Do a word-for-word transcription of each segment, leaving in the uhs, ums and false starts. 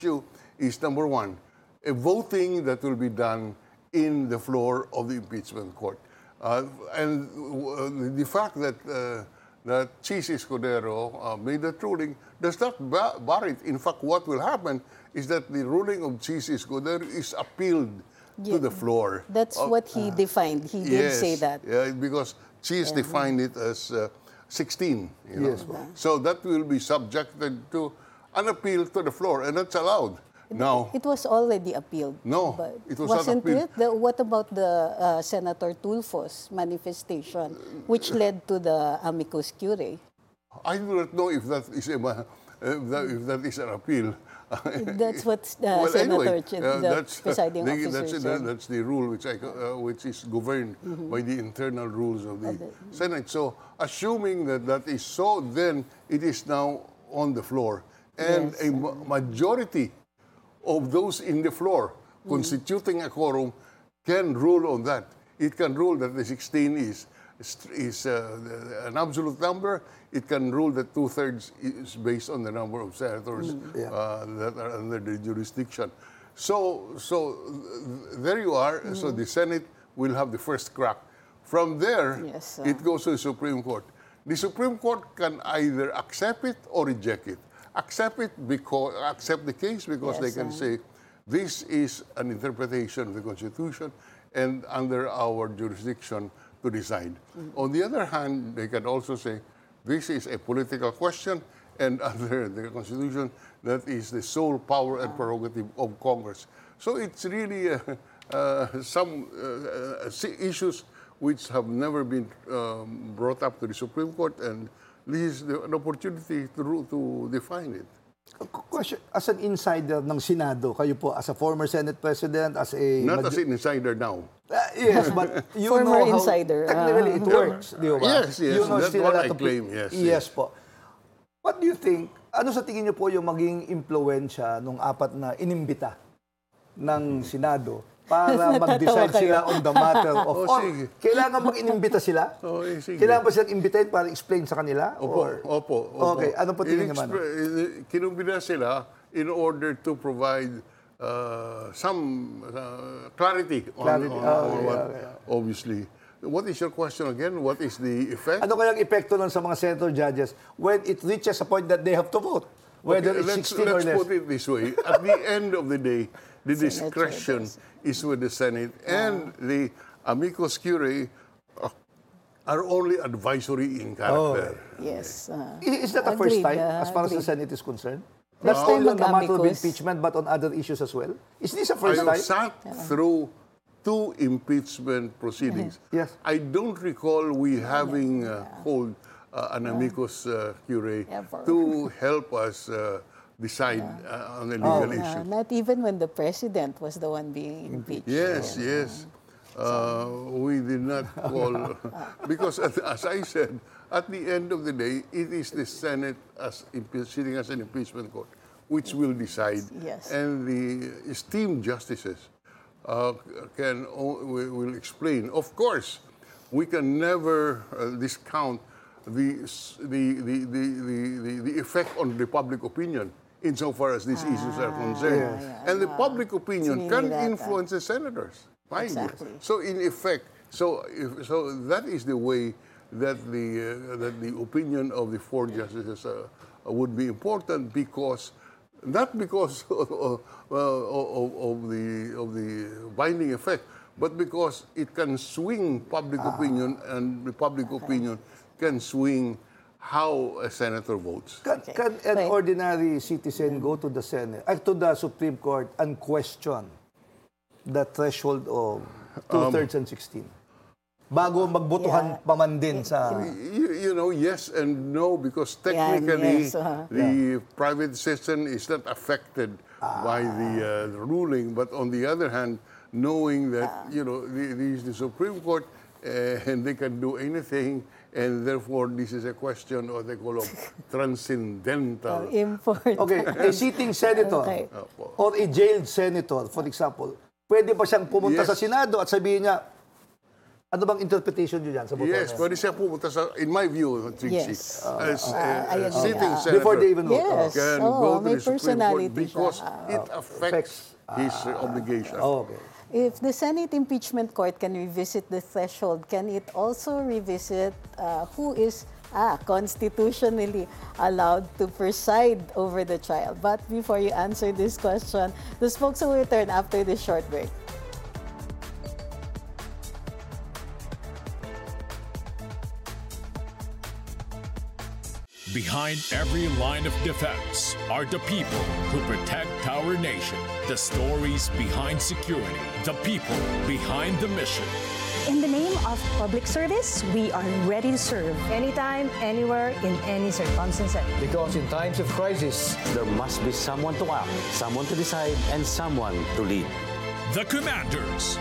issue is, number one, a voting that will be done in the floor of the impeachment court. Uh, and uh, the fact that uh, that Chis Escudero uh, made that ruling does not bar, bar it. In fact, what will happen is that the ruling of Chis Escudero is appealed Yeah, to the floor. That's of- what he defined. He did yes, say that. Yeah, because Chis defined it as uh, sixteen. You know? Yes, ma'am. So that will be subjected to an appeal to the floor, and that's allowed. Now, It was already appealed. No, but it was not wasn't appealed. it? The, what about the uh, Senator Tulfo's manifestation, which led to the amicus curiae? I do not know if that is a, ma- if that, if that is an appeal. That's what uh, Well, Senator anyway, Ch- uh, the that's, presiding the, officer that's, said. that's the rule which, I, uh, which is governed by the internal rules of the Senate. So, assuming that that is so, then it is now on the floor. And Yes. a ma- majority of those in the floor constituting a quorum can rule on that. It can rule that the sixteen is, is uh, an absolute number. It can rule that two-thirds is based on the number of senators Yeah. uh, that are under the jurisdiction. So, so th- there you are. So the Senate will have the first crack. From there, Yes, uh, it goes to the Supreme Court. The Supreme Court can either accept it or reject it. Accept it because accept the case because they Yes, can uh, say this is an interpretation of the Constitution and under our jurisdiction to decide. On the other hand, they can also say this is a political question and under the Constitution that is the sole power and prerogative of Congress. So it's really uh, uh, some uh, uh, issues which have never been um, brought up to the Supreme Court, and this is the, an opportunity to, ru- to define it. Question, as an insider ng Senado, kayo po, as a former Senate President, as a... Not maj- as an insider now. Uh, yes, but you Former know how insider, technically it ah. works, di ba? Yes, yes, You know that's still a what lot I of pe- claim, yes, Yes, yes. po. What do you think, ano sa tingin niyo po yung maging impluensya nung apat na inimbita ng Senado para mag-decide kayo. sila on the matter of... Oh, or, sige. kailangan mag-inimbita sila? Oh, eh, sige. Kailangan ba silang imbitahin para explain sa kanila? Opo, Or, opo, opo. Okay, ano po tingin niyo, Manong? Inexpre- in- Kinumbina sila in order to provide uh, some uh, clarity on, Clarity. on, Oh, on yeah, what, yeah. obviously. What is your question again? What is the effect? Ano kayang epekto nun sa mga senator judges when it reaches a point that they have to vote? Whether Okay, it's let's, sixteen or let's less. put it this way. At the end of the day, the Senator discretion is with the Senate, and the amicus curiae uh, are only advisory in character. Yes. uh, I- Is that the first agreed, time, uh, as far as the agreed. Senate is concerned? First Not time only on the matter of mag-amicus. impeachment, but on other issues as well? Is this a I first have time? sat through two impeachment proceedings. Yes. I don't recall we having uh, hold uh, an amicus uh, curiae Ever. to help us uh, decide uh, on a legal Uh, issue. not even when the president was the one being impeached. Yes, yes. Uh, we did not call because, as as I said, at the end of the day, it is the Senate as impe- sitting as an impeachment court, which will decide, Yes. and the esteemed justices uh, can o- will will explain. Of course, we can never uh, discount the, s- the, the, the, the, the, the effect on the public opinion insofar as these issues are concerned. yes. And the public opinion It's can really that, uh, influence the senators. Mind you. Exactly. So in effect, so if, so that is the way that the uh, that the opinion of the four justices uh, would be important, because not because of, uh, of, of the of the binding effect, but because it can swing public opinion, and the public opinion can swing how a senator votes. Can, Okay. can an Wait. ordinary citizen go to the Senate, uh, to the Supreme Court and question the threshold of two-thirds and sixteen? Bago magbotohan Yeah. pa man din sa... You, you know, yes and no, because Yeah, technically yes, uh-huh. the private citizen is not affected by the, uh, the ruling. But on the other hand, knowing that, you know, the, the, the Supreme Court uh, and they can do anything, and therefore this is a question of the call of transcendental. Important. Okay, a sitting senator Okay. or a jailed senator, for example, pwede ba siyang pumunta Yes. sa Senado at sabihin niya, Ano bang interpretation nyo dyan sa boto Yes, na yan? pwede siya pumunta sa, in my view, Trixie, Yes. as Uh, a- I a agree. sitting Yeah. senator Before they even vote. Yes. can Oo, go to may the Supreme Court personality siya. because it affects his uh, obligation. Oh, okay. If the Senate Impeachment Court can revisit the threshold, can it also revisit uh, who is ah, constitutionally allowed to preside over the trial? But before you answer this question, the spokesman will return after this short break. Behind every line of defense are the people who protect our nation. The stories behind security. The people behind the mission. In the name of public service, we are ready to serve anytime, anywhere, in any circumstances. Because in times of crisis, There must be someone to act, someone to decide, and someone to lead. The Commanders.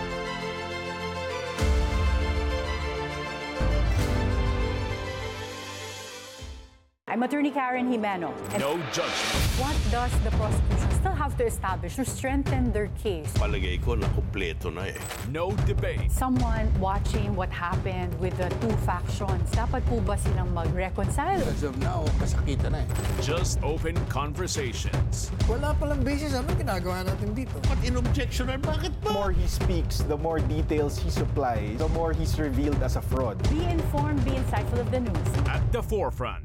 I'm Attorney Karen Jimeno. And No judgment. what does the prosecution still have to establish to strengthen their case? Palagay ko na kumpleto na eh. No debate. Someone watching what happened with the two factions, dapat po ba silang mag-reconcile? As of now, kasakitan na eh. Just open conversations. Wala palang basis. Anong ginagawa natin dito? Ba't in-objectionan? Bakit The more he speaks, the more details he supplies, the more he's revealed as a fraud. Be informed, be insightful of the news. At the forefront.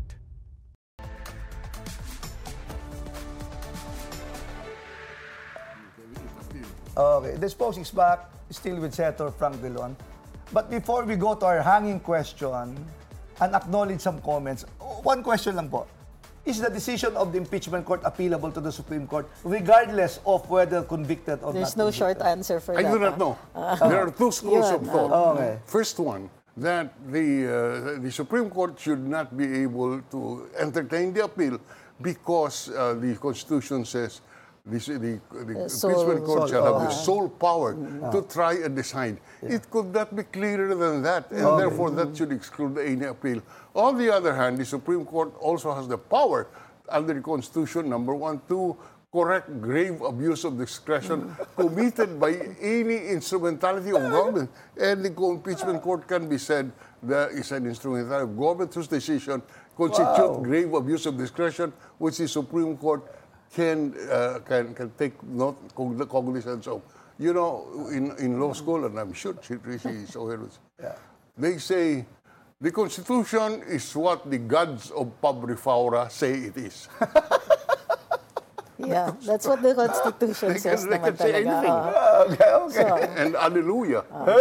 Okay, this post is back, still with Senator Frank Drilon. But before we go to our hanging question and acknowledge some comments, one question lang po. Is the decision of the impeachment court appealable to the Supreme Court regardless of whether convicted or There's not no short convicted? answer for I that. do not ah. know. There are two schools Yun, of thought. ah. Okay. First one, that the, uh, the Supreme Court should not be able to entertain the appeal because uh, the Constitution says this, the, the sole- impeachment court sole shall have the power. sole power to try and decide. It could not be clearer than that, and therefore that should exclude any appeal. On the other hand, the Supreme Court also has the power under the Constitution, number one, to correct grave abuse of discretion committed by any instrumentality of government. And the impeachment court can be said that is an instrumentality of government whose decision constitute Wow. grave abuse of discretion, which the Supreme Court can uh, can can take not cog- cognizance of. You know, in, in law school, and I'm sure she, she is aware of this, they say the Constitution is what the gods of Pabri Faura say it is. Yeah, that's what the Constitution They says can- they naman can say talaga. anything. ah. Okay, okay. So, And hallelujah.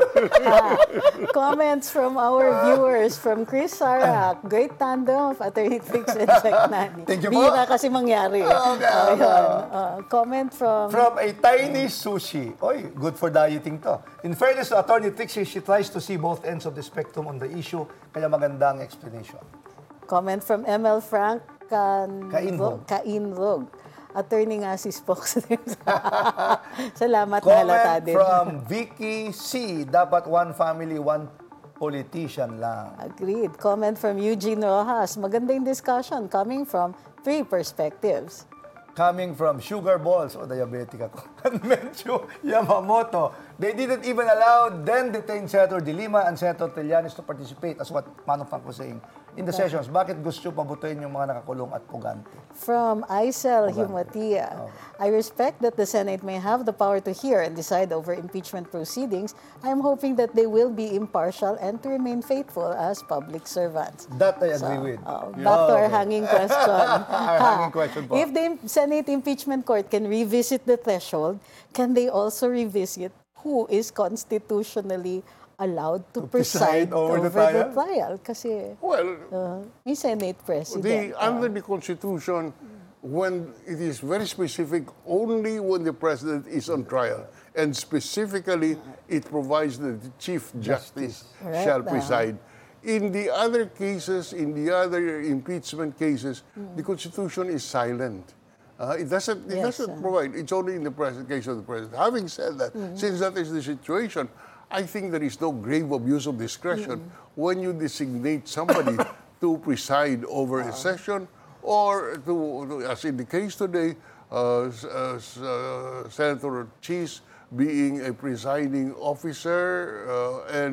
comments from our viewers, from Chris Sarak, great tandem of Attorney Trix and Jack Nani. Thank you po. Bihira kasi mangyari. Okay, Ayun. okay. Uh, comment from, From a tiny sushi. Oy, good for dieting to. In fairness to Attorney Trixie, she tries to see both ends of the spectrum on the issue, kaya magandang explanation. comment from M L Frank Can Kainrog. Kainrog. Attorney nga si spokesman. Salamat na halata Comment din. from Vicky C. Dapat one family, one politician lang. Agreed. Comment from Eugene Rojas. Maganda yung discussion coming from three perspectives. Coming from Sugar Balls, o diabetic ako, and Menchu Yamamoto. They didn't even allow then detained Senator De Lima and Senator Trillanes to participate, as what Manong Frank was saying, in the sessions. Bakit gusto pabutuin yung mga nakakulong at pugante? From Aisel Himatia, I respect that the Senate may have the power to hear and decide over impeachment proceedings. I am hoping that they will be impartial and to remain faithful as public servants. That I agree with. Oh, back to our Okay. hanging question. Our hanging question po. If the Senate Impeachment Court can revisit the threshold, can they also revisit who is constitutionally allowed to, To preside preside over over, the trial? the trial? Kasi Well, uh, may Senate President. the, under the Constitution, when it is very specific, only when the president is on trial, and specifically, it provides that the Chief Justice Correct, shall ah. preside. In the other cases, in the other impeachment cases, the Constitution is silent. Uh, it doesn't, it Yes, doesn't ah. provide. It's only in the present case of the president. Having said that, since that is the situation, I think there is no grave abuse of discretion when you designate somebody to preside over a session, or to, to- as in the case today, uh, s- uh, s- uh, Senator Cheese being a presiding officer uh, and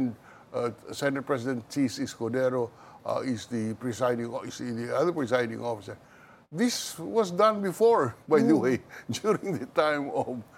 uh, Senate President Chis Escudero uh, is the presiding o- is the other presiding officer. This was done before, by the way, during the time of